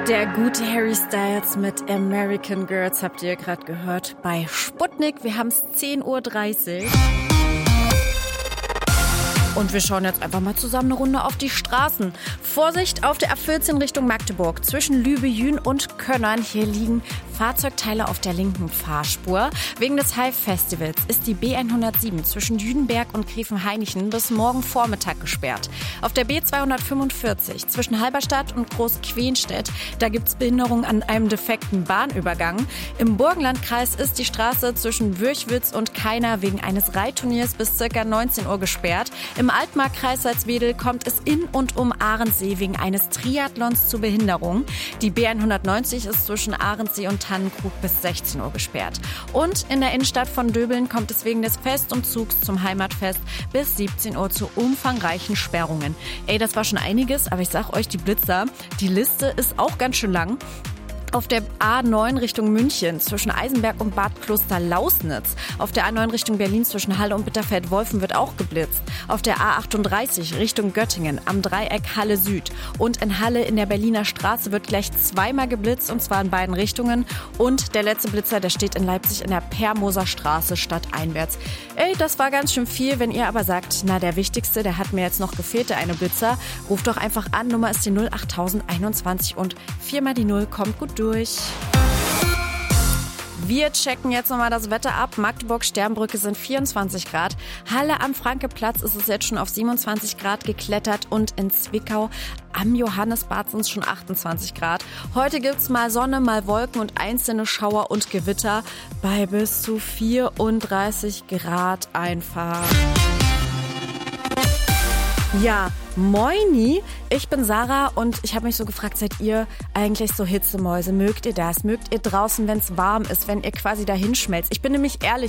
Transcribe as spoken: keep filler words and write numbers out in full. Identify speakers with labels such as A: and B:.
A: Der gute Harry Styles mit American Girls habt ihr gerade gehört bei Sputnik. Wir haben es zehn Uhr dreißig. Und wir schauen jetzt einfach mal zusammen eine Runde auf die Straßen. Vorsicht auf der A vierzehn Richtung Magdeburg. Zwischen Lübejün und Könnern. Hier liegen Fahrzeugteile auf der linken Fahrspur. Wegen des Hive-Festivals ist die B hundertsieben zwischen Jüdenberg und Gräfenhainichen bis morgen Vormittag gesperrt. Auf der B zweihundertfünfundvierzig zwischen Halberstadt und Großquenstedt, da gibt's Behinderung an einem defekten Bahnübergang. Im Burgenlandkreis ist die Straße zwischen Würchwitz und Kaina wegen eines Reitturniers bis ca. neunzehn Uhr gesperrt. Im Altmarkkreis Salzwedel kommt es in und um Ahrensee wegen eines Triathlons zu Behinderung. Die B hundertneunzig ist zwischen Ahrensee und Tannenkrug bis sechzehn Uhr gesperrt. Und in der Innenstadt von Döbeln kommt es wegen des Festumzugs zum Heimatfest bis siebzehn Uhr zu umfangreichen Sperrungen. Ey, das war schon einiges, aber ich sag euch, die Blitzer, die Liste ist auch ganz schön lang. Auf der A neun Richtung München zwischen Eisenberg und Bad Kloster-Lausnitz. Auf der A neun Richtung Berlin zwischen Halle und Bitterfeld-Wolfen wird auch geblitzt. Auf der A achtunddreißig Richtung Göttingen am Dreieck Halle Süd. Und in Halle in der Berliner Straße wird gleich zweimal geblitzt, und zwar in beiden Richtungen. Und der letzte Blitzer, der steht in Leipzig in der Permoser Straße stadteinwärts. Ey, das war ganz schön viel. Wenn ihr aber sagt, na, der wichtigste, der hat mir jetzt noch gefehlt, der eine Blitzer, ruft doch einfach an. Nummer ist die null acht einundzwanzig und viermal die null kommt gut durch. Wir checken jetzt nochmal das Wetter ab. Magdeburg-Sternbrücke sind vierundzwanzig Grad. Halle am Frankeplatz ist es jetzt schon auf siebenundzwanzig Grad geklettert und in Zwickau am Johannesbad sind es schon achtundzwanzig Grad. Heute gibt's mal Sonne, mal Wolken und einzelne Schauer und Gewitter bei bis zu vierunddreißig Grad einfach. Ja, moini, ich bin Sarah und ich habe mich so gefragt, seid ihr eigentlich so Hitzemäuse? Mögt ihr das? Mögt ihr draußen, wenn es warm ist, wenn ihr quasi dahin schmelzt? Ich bin nämlich ehrlich,